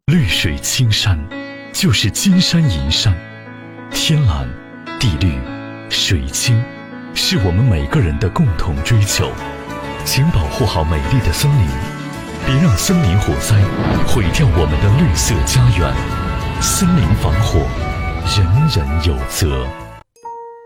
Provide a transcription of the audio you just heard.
绿水青山，就是金山银山。天蓝、地绿、水清，是我们每个人的共同追求。请保护好美丽的森林，别让森林火灾毁掉我们的绿色家园。森林防火，人人有责。